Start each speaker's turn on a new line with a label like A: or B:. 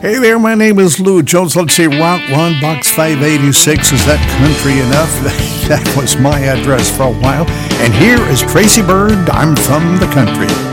A: Hey there, my name is Lou Jones. Let's see, Route 1, Box 586. Is that country enough? That was my address for a while. And here is Tracy Byrd. I'm from the country.